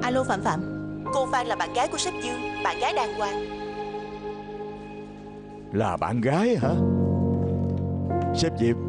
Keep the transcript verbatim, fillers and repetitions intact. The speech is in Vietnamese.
Alo Phạm Phạm, cô Phan là bạn gái của sếp Dương, bạn gái đàng hoàng. Là bạn gái hả? Sếp Diệp,